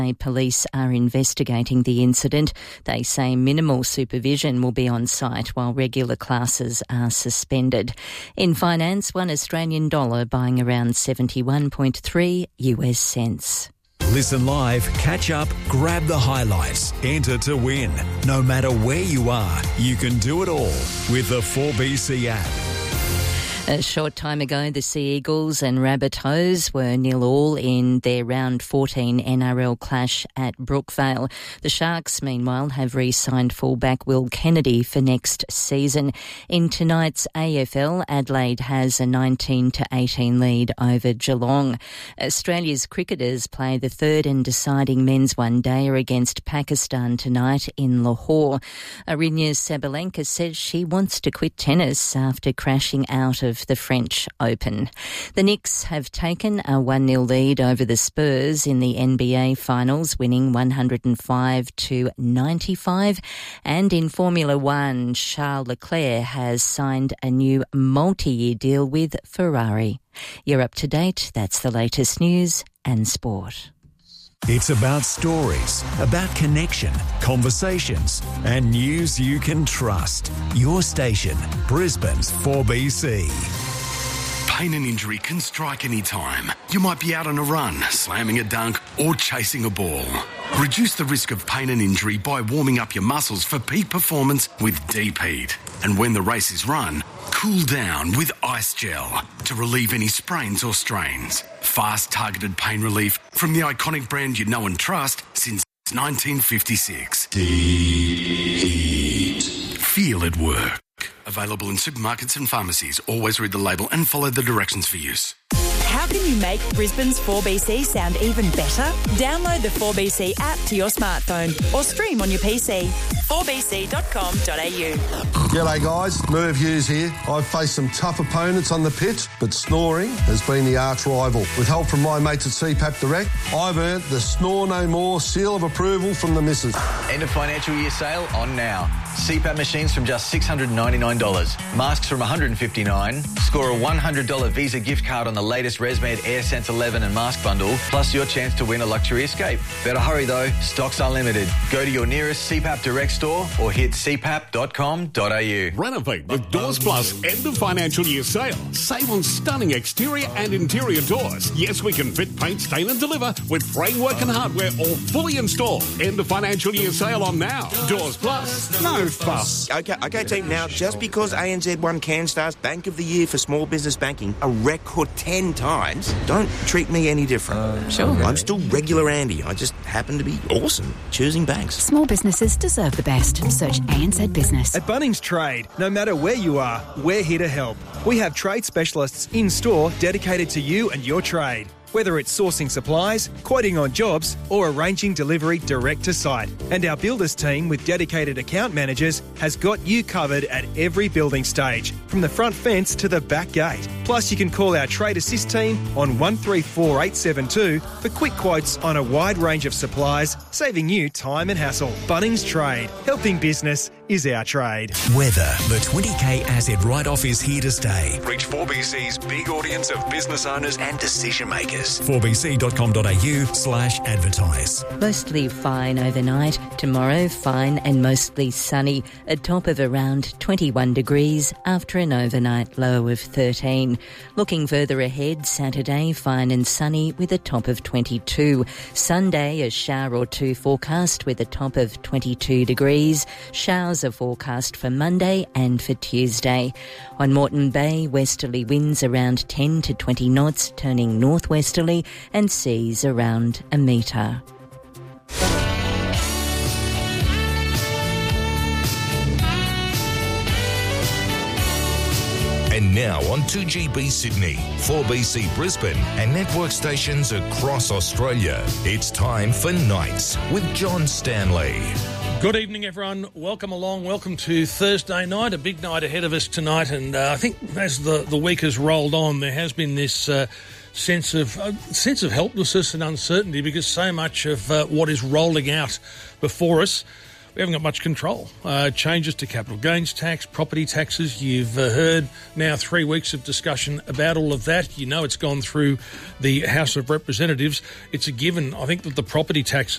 Police are investigating the incident. They say minimal supervision will be on site while regular classes are suspended. In finance, one Australian dollar buying around 71.3 US cents. Listen live, catch up, grab the highlights, enter to win. No matter where you are, you can do it all with the 4BC app. A short time ago, the Sea Eagles and Rabbitohs were 0-0 in their round 14 NRL clash at Brookvale. The Sharks, meanwhile, have re-signed fullback Will Kennedy for next season. In tonight's AFL, Adelaide has a 19-18 lead over Geelong. Australia's cricketers play the third and deciding men's one-dayer against Pakistan tonight in Lahore. Aryna Sabalenka says she wants to quit tennis after crashing out of the French Open. The Knicks have taken a 1-0 lead over the Spurs in the NBA Finals, winning 105-95. And in Formula One, Charles Leclerc has signed a new multi-year deal with Ferrari. You're up to date. That's the latest news and sport. It's about stories, about connection, conversations, and news you can trust. Your station, Brisbane's 4BC. Pain and injury can strike any time. You might be out on a run, slamming a dunk, or chasing a ball. Reduce the risk of pain and injury by warming up your muscles for peak performance with Deep Heat. And when the race is run, cool down with Ice Gel to relieve any sprains or strains. Fast, targeted pain relief from the iconic brand you know and trust since 1956. Deep Heat. Feel it work. Available in supermarkets and pharmacies. Always read the label and follow the directions for use. How can you make Brisbane's 4BC sound even better? Download the 4BC app to your smartphone or stream on your PC. 4bc.com.au. G'day guys, Merv Hughes here. I've faced some tough opponents on the pitch, but snoring has been the arch rival. With help from my mates at CPAP Direct, I've earned the Snore No More seal of approval from the missus. End of financial year sale on now. CPAP machines from just $699. Masks from $159. Score a $100 Visa gift card on the latest ResMed AirSense 11 and mask bundle, plus your chance to win a luxury escape. Better hurry though, stocks are limited. Go to your nearest CPAP Direct store or hit cpap.com.au. Renovate with Doors Plus end of financial year sale. Save on stunning exterior and interior doors. Yes, we can fit, paint, stain and deliver with framework and hardware all fully installed. End of financial year sale on now. Doors Plus, no fuss. Okay, team. Now, just because ANZ won CanStar's Bank of the Year for small business banking a record 10 times, don't treat me any different. Sure. I'm still regular Andy. I just happen to be awesome choosing banks. Small businesses deserve the best. Search ANZ Business. At Bunnings Trade, no matter where you are, we're here to help. We have trade specialists in store dedicated to you and your trade. Whether it's sourcing supplies, quoting on jobs, or arranging delivery direct to site. And our builders team with dedicated account managers has got you covered at every building stage, from the front fence to the back gate. Plus, you can call our Trade Assist team on 134872 for quick quotes on a wide range of supplies, saving you time and hassle. Bunnings Trade. Helping business is our trade. Weather. The 20k asset write-off is here to stay. Reach 4BC's big audience of business owners and decision makers. 4bc.com.au/advertise. Mostly fine overnight. Tomorrow, fine and mostly sunny. A top of around 21 degrees after an overnight low of 13. Looking further ahead, Saturday, fine and sunny with a top of 22. Sunday, a shower or two forecast with a top of 22 degrees. Showers are forecast for Monday and for Tuesday. On Moreton Bay, westerly winds around 10 to 20 knots, turning northwesterly, and seas around a metre. And now on 2GB Sydney, 4BC Brisbane and network stations across Australia. It's time for Nights with John Stanley. Good evening, everyone. Welcome along. Welcome to Thursday night, a big night ahead of us tonight. And I think as the week has rolled on, there has been this sense of helplessness and uncertainty because so much of what is rolling out before us, we haven't got much control. Changes to capital gains tax, property taxes. You've heard now 3 weeks of discussion about all of that. You know it's gone through the House of Representatives. It's a given, I think, that the property tax